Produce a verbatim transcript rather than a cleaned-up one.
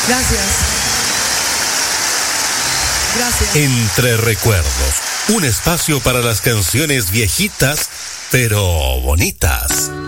Gracias. Gracias. Entre Recuerdos, un espacio para las canciones viejitas, pero bonitas.